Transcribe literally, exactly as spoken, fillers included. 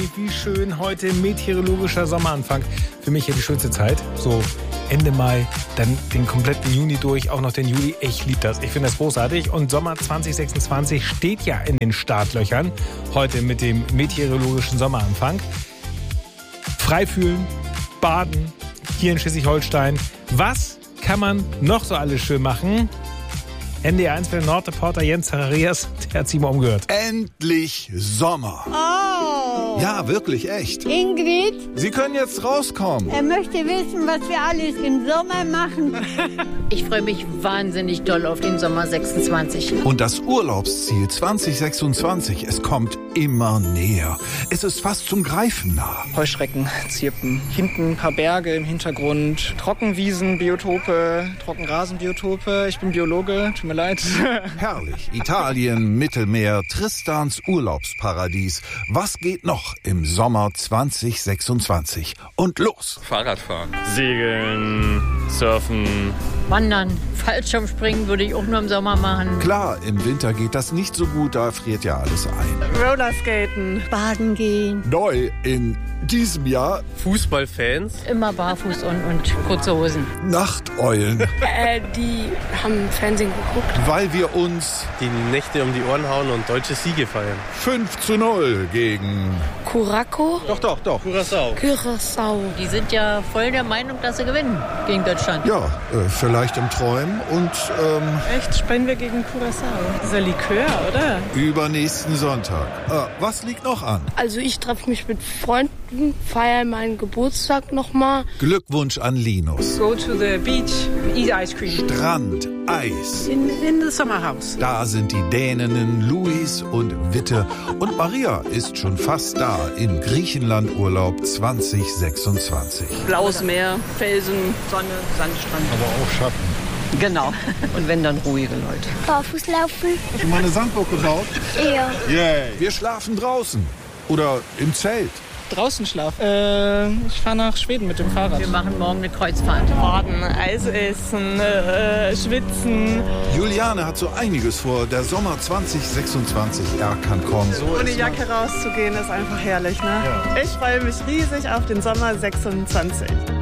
wie schön. Heute meteorologischer Sommeranfang. Für mich ja die schönste Zeit. So Ende Mai, dann den kompletten Juni durch, auch noch den Juli. Ich liebe das. Ich finde das großartig. Und Sommer zwanzig sechsundzwanzig steht ja in den Startlöchern. Heute mit dem meteorologischen Sommeranfang. Frei fühlen, baden, hier in Schleswig-Holstein. Was kann man noch so alles schön machen? N D R eins für den Nordreporter Jens Zacharias, der hat sich mal umgehört. Endlich Sommer. Oh. Ja, wirklich, echt. Ingrid, Sie können jetzt rauskommen. er möchte wissen, was wir alles im Sommer machen. Ich freue mich wahnsinnig doll auf den Sommer sechsundzwanzig. Und das Urlaubsziel zwanzig sechsundzwanzig, es kommt immer näher. Es ist fast zum Greifen nah. Heuschrecken zirpen. Hinten ein paar Berge im Hintergrund. Trockenwiesen, Biotope, Trockenrasenbiotope. Ich bin Biologe, tut mir leid. Herrlich. Italien, Mittelmeer, Tristans Urlaubsparadies. Was geht noch im Sommer zwanzig sechsundzwanzig? Und los! Fahrradfahren. Segeln, surfen. Wandern, Fallschirmspringen würde ich auch nur im Sommer machen. Klar, im Winter geht das nicht so gut, da friert ja alles ein. Rollerskaten. Baden gehen. Neu in diesem Jahr Fußballfans. Immer barfuß und, und kurze Hosen. Nachteulen, Äh, die haben Fernsehen geguckt. weil wir uns Die Nächte um die Ohren hauen und deutsche Siege feiern. fünf zu null gegen... Curacao. Doch, doch, doch. Curaçao. Curacao. Die sind ja voll der Meinung, dass sie gewinnen gegen Deutschland. Ja, äh, vielleicht im Träumen und ähm, Echt? Spielen wir gegen Curacao? Dieser Likör, oder? übernächsten Sonntag. Äh, was liegt noch an? Also ich treffe mich mit Freunden, feiere meinen Geburtstag nochmal. Glückwunsch an Linus. Go to the beach, eat ice cream. Strand, Eis. In, in the summer house. Da sind die Däninnen Luis und Witte. Und Maria ist schon fast da im Griechenland-Urlaub zwanzig sechsundzwanzig. Blaues Meer, Felsen, Sonne, Sandstrand. Aber auch Schatten. Genau. Und wenn, dann ruhige Leute. Barfuß laufen. Hast du mal eine Sandburg gebaut? Ja. Yay. Wir schlafen draußen. Oder im Zelt. Draußen schlafen. Äh, ich fahre nach Schweden mit dem Fahrrad. Wir machen morgen eine Kreuzfahrt. Baden, Eis essen, äh, schwitzen. Juliane hat so einiges vor. Der Sommer zwanzig sechsundzwanzig, er kann kommen. Ohne Jacke rauszugehen ist einfach herrlich, ne? Ja. Ich freue mich riesig auf den Sommer sechsundzwanzig.